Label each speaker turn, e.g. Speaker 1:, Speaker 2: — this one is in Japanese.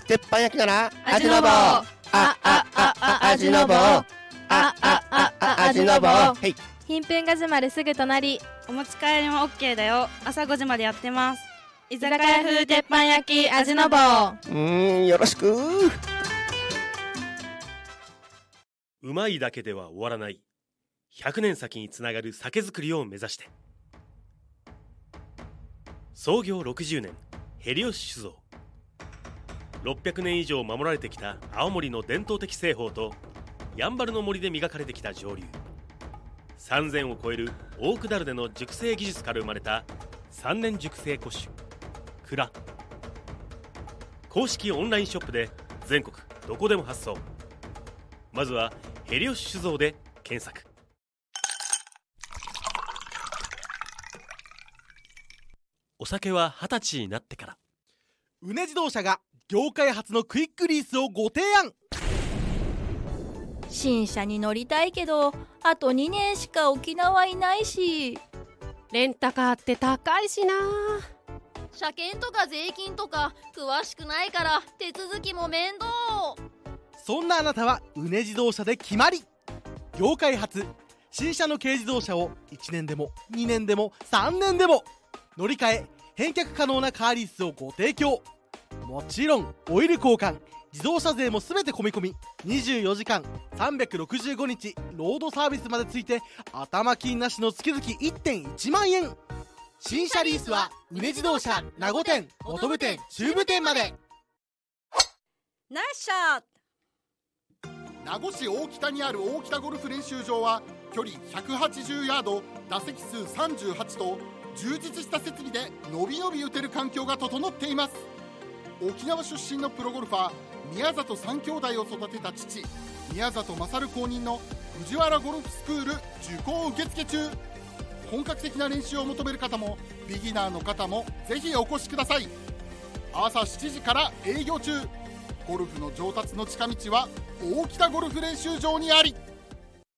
Speaker 1: 鉄板焼きなら
Speaker 2: 味の素。
Speaker 1: 味の素。味の素。へい。
Speaker 2: 品編が始まるすぐ隣。
Speaker 3: お持ち帰りも OK だよ。朝5時までやってます。
Speaker 2: 居酒屋風鉄板焼き味の素。
Speaker 1: よろしく。
Speaker 4: うまいだけでは終わらない。100年先につながる酒造りを目指して。創業60年、ヘリオシ酒造。600年以上守られてきた青森の伝統的製法と、やんばるの森で磨かれてきた蒸留。3000を超えるオークダルでの熟成技術から生まれた3年熟成古酒蔵。公式オンラインショップで全国どこでも発送。まずはヘリオシ酒造で検索。お酒は20歳になってから。
Speaker 5: うね自動車が業界初のクイックリースをご提案。
Speaker 6: 新車に乗りたいけどあと2年しか沖縄いないし、
Speaker 7: レンタカーって高いしな。
Speaker 8: 車検とか税金とか詳しくないから手続きも面倒。
Speaker 5: そんなあなたはうね自動車で決まり。業界初新車の軽自動車を1年でも2年でも3年でも乗り換え返却可能なカーリースをご提供。もちろんオイル交換、自動車税もすべて込み込み、24時間365日ロードサービスまでついて頭金なしの月々 1.1 万円。新車リースはうね自動車名護店、本部店、中部店まで。
Speaker 3: ナイスショット。
Speaker 9: 名護市大北にある大北ゴルフ練習場は距離180ヤード、打席数38と充実した設備でのびのび打てる環境が整っています。沖縄出身のプロゴルファー宮里3兄弟を育てた父宮里勝公認の藤原ゴルフスクール受講受付中。本格的な練習を求める方もビギナーの方もぜひお越しください。朝7時から営業中。ゴルフの上達の近道は大北ゴルフ練習場にあり。